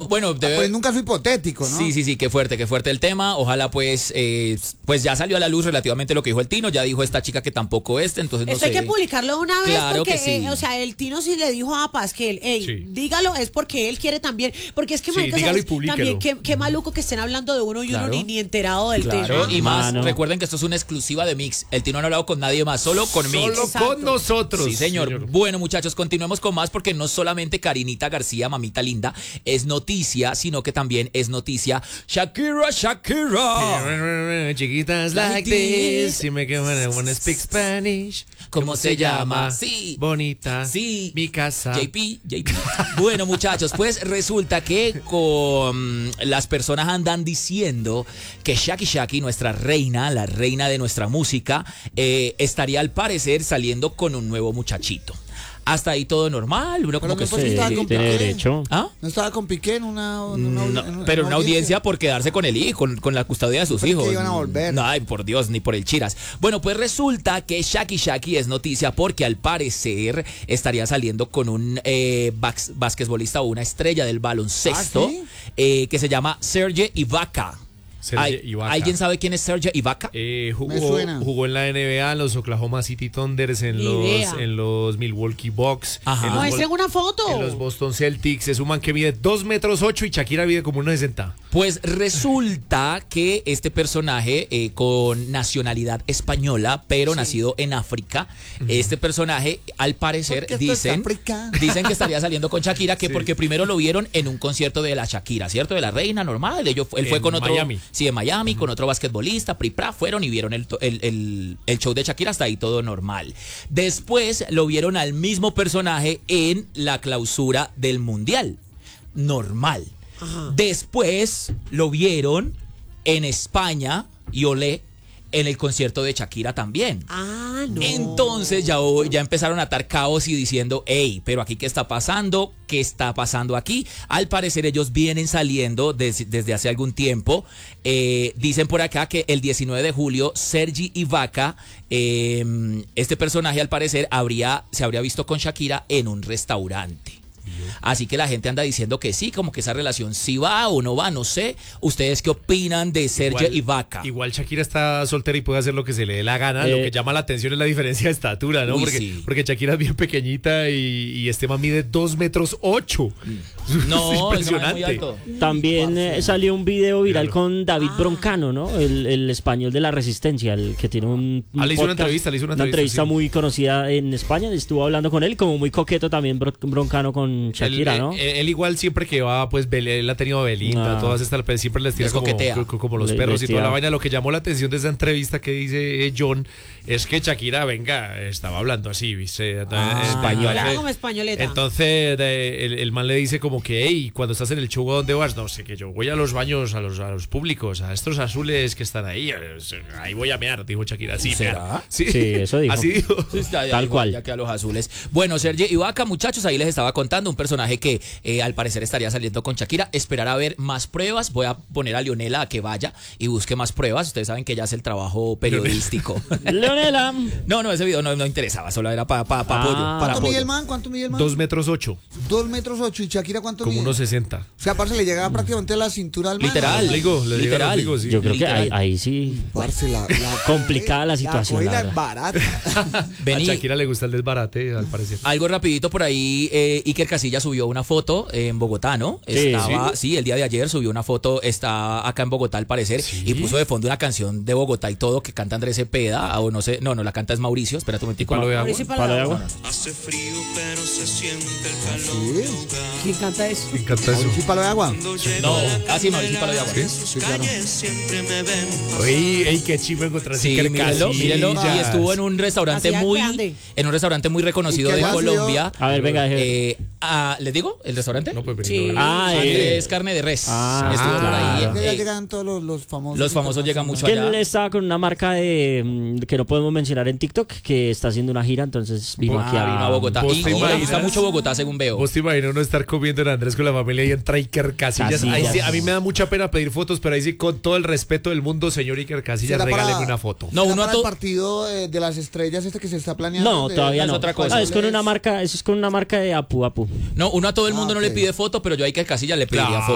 bueno, pues nunca fue hipotético, ¿no? Sí, qué fuerte el tema. Ojalá pues ya salió a la luz relativamente lo que dijo el Tino. Ya dijo esta chica que tampoco entonces no Esto sé. hay que publicarlo de una vez Claro porque, que sí. o sea, el Tino sí le dijo a Pasquel, dígalo, es porque él quiere también, porque es que Sí, dígalo y publíquelo. también qué maluco que estén hablando de uno y uno ni enterado del tema. Y más, recuerden que esto es una exclusiva de Mix. El Tino no ha hablado con nadie más, solo con Mix. Solo con nosotros. Sí, señor. Bueno, muchachos, continuemos con más porque no solamente Karinita García, mamita linda, es noticia, sino que también es noticia Shakira. Chiquitas like this. Si me quedan, wanna speak Spanish. ¿Cómo se llama? Sí. Bonita. Sí. Mi casa. JP. Bueno, muchachos, pues resulta que con las personas andan diciendo que Shaki, nuestra reina, la reina de nuestra música, estaría al parecer saliendo con un nuevo muchachito. Hasta ahí todo normal, uno como que tiene derecho. ¿Ah? ¿No estaba con Piqué en una pero una audiencia por quedarse con el hijo, con la custodia de sus hijos. Que iban a volver. No, ay, por Dios, ni por el chiras. Bueno, pues resulta que Shaki es noticia porque al parecer estaría saliendo con un basquetbolista o una estrella del baloncesto que se llama Serge Ibaka. ¿Alguien sabe quién es Serge Ibaka? Jugó en la NBA, en los Oklahoma City Thunders, en los Milwaukee Bucks. Muestren una foto. En los Boston Celtics. Es un man que mide 2,8 metros y Shakira mide como 1,60. Pues resulta que este personaje con nacionalidad española, pero nacido en África, este personaje al parecer dicen que estaría saliendo con Shakira, porque primero lo vieron en un concierto de la Shakira, ¿cierto? De la reina normal. Él fue con otro... Miami. Sí, en Miami, con otro basquetbolista, fueron y vieron el show de Shakira, hasta ahí todo normal. Después lo vieron al mismo personaje en la clausura del Mundial, normal. Después lo vieron en España, y olé, en el concierto de Shakira también. No. Entonces ya empezaron a atar caos y diciendo, hey, pero aquí ¿qué está pasando? ¿Qué está pasando aquí? Al parecer ellos vienen saliendo desde hace algún tiempo. Dicen por acá que el 19 de julio Serge Ibaka, este personaje al parecer se habría visto con Shakira en un restaurante. Así que la gente anda diciendo que sí, como que esa relación sí va o no va, no sé. ¿Ustedes qué opinan de Serge Ibaka? Igual Shakira está soltera y puede hacer lo que se le dé la gana. Lo que llama la atención es la diferencia de estatura, ¿no? Porque Shakira es bien pequeñita y este man mide 2,8 metros. No, es impresionante. Es muy alto. También salió un video viral con David Broncano, ¿no? El español de la Resistencia, el que tiene un le hizo podcast, una entrevista muy conocida en España. Estuvo hablando con él, como muy coqueto también Broncano con Shakira, ¿no? Él igual siempre que va, pues él ha tenido a Belinda, todas estas, siempre les tira como los perros y toda la vaina. Lo que llamó la atención de esa entrevista que dice John es que Shakira, estaba hablando así, ¿viste? Española. Como españoleta. Entonces el man le dice como que, hey, cuando estás en el show, ¿a dónde vas? No sé, que yo voy a los baños, a los públicos, a estos azules que están ahí voy a mear, dijo Shakira. Sí, ¿será? Sí, eso dijo. Así dijo. Tal cual. Ya que a los azules. Bueno, Serge Ibaka, muchachos, ahí les estaba contando un personaje que al parecer estaría saliendo con Shakira. Esperar a ver más pruebas. Voy a poner a Leonela a que vaya y busque más pruebas. Ustedes saben que ella hace el trabajo periodístico. Leonela. No, ese video no interesaba, solo era para apoyo. ¿Cuánto mide el man? 2,8 metros. 2,8 metros. ¿Y Shakira cuánto mide? Como 1,60. O sea, aparte le llegaba prácticamente a la cintura al man. Literal. Literal. Sí. Yo creo que ahí sí. Complicada la situación. La es barata. A Shakira le gusta el desbarate, al parecer. Algo rapidito por ahí, Iker Casillas subió una foto en Bogotá, ¿no? Sí, el día de ayer subió una foto, está acá en Bogotá al parecer, y puso de fondo una canción de Bogotá y todo que canta Andrés Cepeda, o no sé, no, la canta es Mauricio, espérate un momentico. Palo de agua. Hace frío, pero se siente el calor. ¿Quién canta eso? ¿Mauricio Palo de Agua? No, sí, Mauricio Palo de Agua. Sí, claro. Oye, qué chivo encontrar mírenlo, y estuvo en un restaurante muy reconocido de Colombia. A ver, venga. ¿Les digo el restaurante? No, pues Sí. Es carne de res. Estuvo por ahí. Ya llegan todos los famosos. Los famosos llegan mucho Que allá. él estaba con una marca que no podemos mencionar en TikTok, que está haciendo una gira, entonces vino aquí a Bogotá. ¿Vos Y te le gusta imaginas? mucho Bogotá, según veo. ¿Vos te imaginas uno estar comiendo en Andrés con la familia y entra Iker Casillas? Ahí sí, a mí me da mucha pena pedir fotos, pero ahí sí, con todo el respeto del mundo, señor Iker Casillas, regáleme una foto. No, uno para el partido de las estrellas que se está planeando. No, todavía no. Es otra cosa. Es con una marca, eso es con una marca de Apu. No, uno a todo el mundo no le pide foto, pero yo a Iker Casillas le pediría foto.